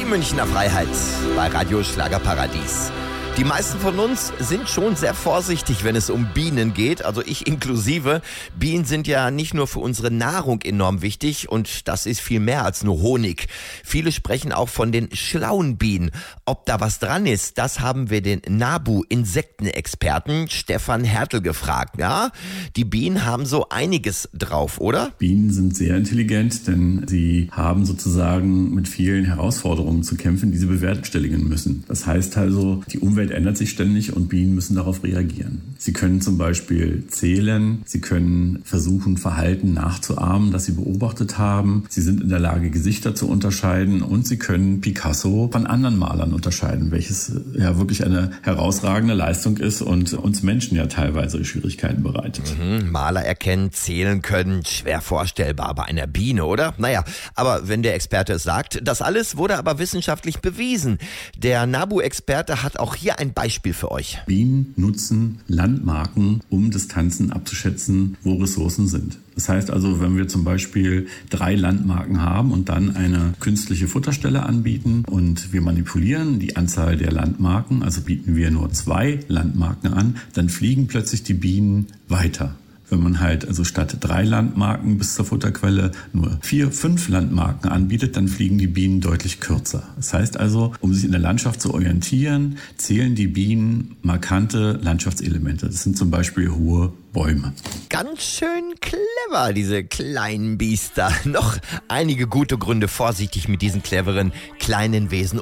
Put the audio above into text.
Münchner Freiheit bei Radio Schlagerparadies. Die meisten von uns sind schon sehr vorsichtig, wenn es um Bienen geht, also ich inklusive. Bienen sind ja nicht nur für unsere Nahrung enorm wichtig und das ist viel mehr als nur Honig. Viele sprechen auch von den schlauen Bienen. Ob da was dran ist, das haben wir den NABU-Insektenexperten Stefan Hertel gefragt. Ja, die Bienen haben so einiges drauf, oder? Bienen sind sehr intelligent, denn sie haben sozusagen mit vielen Herausforderungen zu kämpfen, die sie bewerkstelligen müssen. Das heißt also, die Umwelt ändert sich ständig und Bienen müssen darauf reagieren. Sie können zum Beispiel zählen, sie können versuchen, Verhalten nachzuahmen, das sie beobachtet haben. Sie sind in der Lage, Gesichter zu unterscheiden und sie können Picasso von anderen Malern unterscheiden, welches ja wirklich eine herausragende Leistung ist und uns Menschen ja teilweise Schwierigkeiten bereitet. Maler erkennen, zählen können, schwer vorstellbar bei einer Biene, oder? Naja, aber wenn der Experte es sagt, das alles wurde aber wissenschaftlich bewiesen. Der NABU-Experte hat auch hier ein Beispiel für euch. Bienen nutzen Landmarken, um Distanzen abzuschätzen, wo Ressourcen sind. Das heißt also, wenn wir zum Beispiel 3 Landmarken haben und dann eine künstliche Futterstelle anbieten und wir manipulieren die Anzahl der Landmarken, also bieten wir nur 2 Landmarken an, dann fliegen plötzlich die Bienen weiter. Wenn man halt also statt 3 Landmarken bis zur Futterquelle nur 4, 5 Landmarken anbietet, dann fliegen die Bienen deutlich kürzer. Das heißt also, um sich in der Landschaft zu orientieren, zählen die Bienen markante Landschaftselemente. Das sind zum Beispiel hohe Bäume. Ganz schön clever, diese kleinen Biester. Noch einige gute Gründe, vorsichtig mit diesen cleveren kleinen Wesen